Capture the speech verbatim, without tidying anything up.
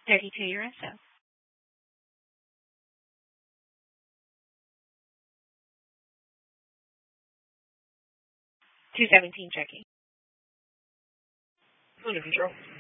thirty-two, your answer. two seventeen, checking. Under control.